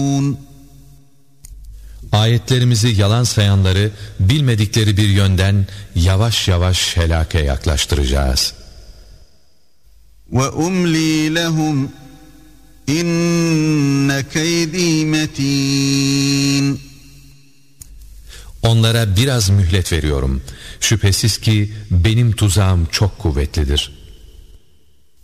Ayetlerimizi yalan sayanları bilmedikleri bir yönden yavaş yavaş helake yaklaştıracağız. وَأُمْلِي لَهُمْ اِنَّ كَيْدِي مَتِينٌ. Onlara biraz mühlet veriyorum. Şüphesiz ki benim tuzağım çok kuvvetlidir.